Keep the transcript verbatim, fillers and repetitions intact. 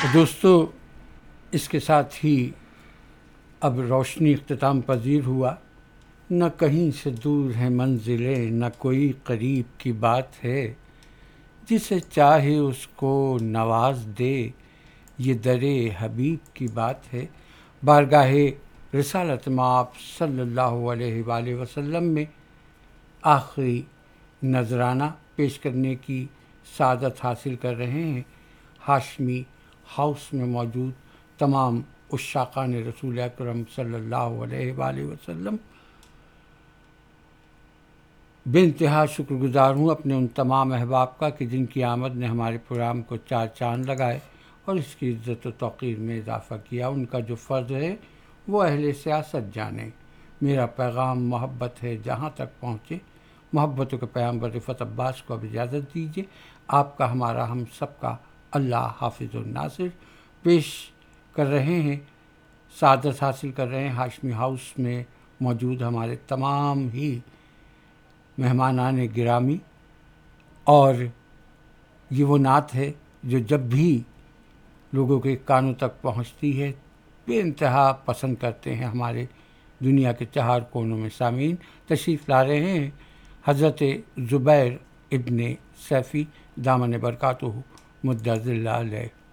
دوستو، اس کے ساتھ ہی اب روشنی اختتام پذیر ہوا. نہ کہیں سے دور ہیں منزلیں، نہ کوئی قریب کی بات ہے. جسے چاہے اس کو نواز دے، یہ در حبیب کی بات ہے. بارگاہ رسالت مآب صلی اللہ علیہ وآلہ وسلم میں آخری نذرانہ پیش کرنے کی سعادت حاصل کر رہے ہیں. ہاشمی ہاؤس میں موجود تمام عشاقان رسول اکرم صلی اللہ علیہ وآلہ وسلم، بے انتہا شکر گزار ہوں اپنے ان تمام احباب کا کہ جن کی آمد نے ہمارے پروگرام کو چار چاند لگائے اور اس کی عزت و توقیر میں اضافہ کیا. ان کا جو فرض ہے وہ اہل سیاست جانے. میرا پیغام محبت ہے جہاں تک پہنچے. محبتوں کے پیغمبر رفعت عباس کو اب اجازت دیجیے. آپ کا، ہمارا، ہم سب کا اللہ حافظ و ناصر. پیش کر رہے ہیں، سعادت حاصل کر رہے ہیں ہاشمی ہاؤس میں موجود ہمارے تمام ہی مہمانان گرامی. اور یہ وہ نعت ہے جو جب بھی لوگوں کے کانوں تک پہنچتی ہے بے انتہا پسند کرتے ہیں ہمارے دنیا کے چہار کونوں میں سامعین. تشریف لا رہے ہیں حضرت زبیر ابن سیفی دامن برکاتہ مدظل علیہ.